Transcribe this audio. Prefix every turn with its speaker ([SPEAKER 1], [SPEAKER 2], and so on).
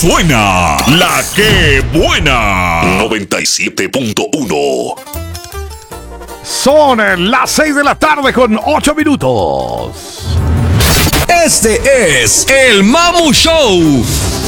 [SPEAKER 1] suena la que buena. 97.1.
[SPEAKER 2] Son las 6 de la tarde con 8 minutos.
[SPEAKER 1] Este es el Mamu Show.